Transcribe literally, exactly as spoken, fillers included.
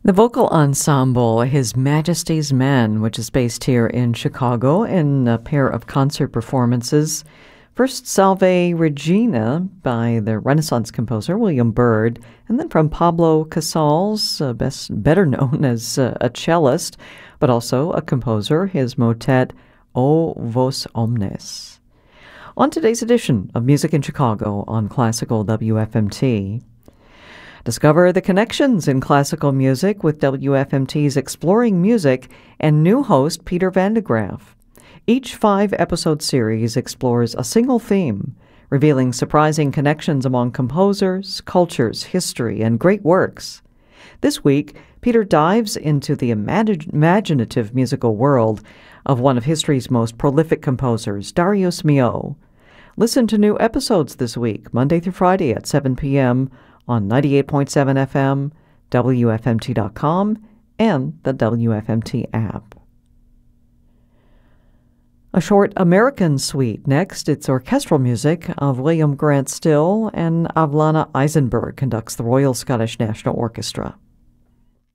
The vocal ensemble His Majesty's Men, which is based here in Chicago, in a pair of concert performances. First, Salve Regina by the Renaissance composer William Byrd, and then from Pablo Casals, uh, best better known as uh, a cellist, but also a composer, his motet O Vos Omnes. On today's edition of Music in Chicago on Classical W F M T, discover the connections in classical music with W F M T's Exploring Music and new host Peter Van de Graaff. Each five-episode series explores a single theme, revealing surprising connections among composers, cultures, history, and great works. This week, Peter dives into the imag- imaginative musical world of one of history's most prolific composers, Darius Milhaud. Listen to new episodes this week, Monday through Friday at seven p.m. on ninety-eight point seven F M, W F M T dot com, and the W F M T app. A short American suite. Next, it's orchestral music of William Grant Still, and Avlana Eisenberg conducts the Royal Scottish National Orchestra.